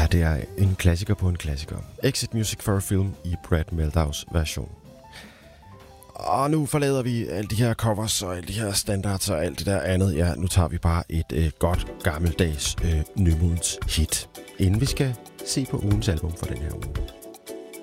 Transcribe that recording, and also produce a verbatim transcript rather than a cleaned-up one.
det er en klassiker på en klassiker. Exit Music for a Film i Brad Meldows version. Og nu forlader vi alle de her covers og alle de her standards og alt det der andet. Ja, nu tager vi bare et øh, godt gammeldags øh, nymodens hit, inden vi skal se på ugens album for den her uge.